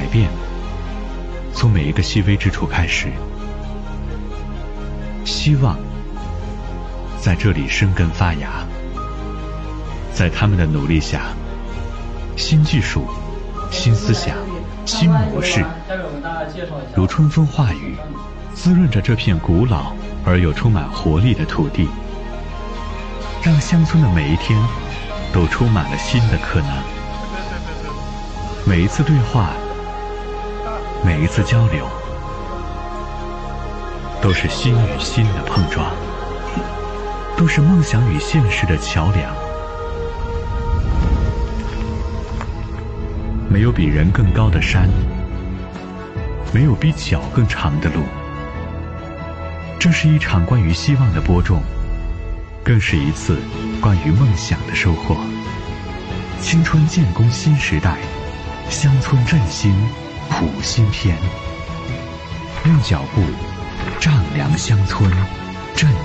变，从每一个细微之处开始。希望在这里生根发芽，在他们的努力下，新技术、新思想、新模式，如春风化雨，滋润着这片古老而又充满活力的土地，让乡村的每一天都充满了新的可能。每一次对话，每一次交流，都是心与心的碰撞，都是梦想与现实的桥梁。没有比人更高的山，没有比脚更长的路。这是一场关于希望的播种，更是一次关于梦想的收获。青春建功新时代，乡村振兴谱新篇。用脚步丈量乡村，振